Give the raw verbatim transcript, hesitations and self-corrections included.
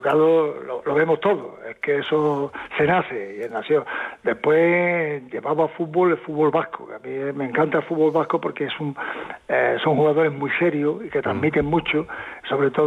Lo, lo vemos todo, es que eso se nace y nació. Después llevamos a fútbol, el fútbol vasco, que a mí me encanta el fútbol vasco porque es un, eh, son jugadores muy serios y que transmiten mucho, sobre todo